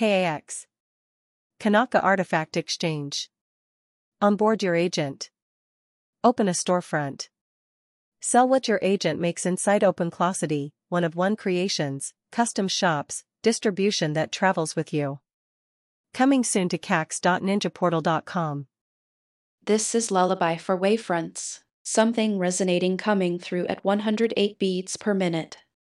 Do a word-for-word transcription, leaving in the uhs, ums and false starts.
K A X. Kanaka Artifact Exchange. Onboard your agent. Open a storefront. Sell what your agent makes inside OpenClosity, one of one creations, custom shops, distribution that travels with you. Coming soon to cax dot ninja portal dot com. This is Lullaby for Wavefronts. Something resonating coming through at one hundred eight beats per minute.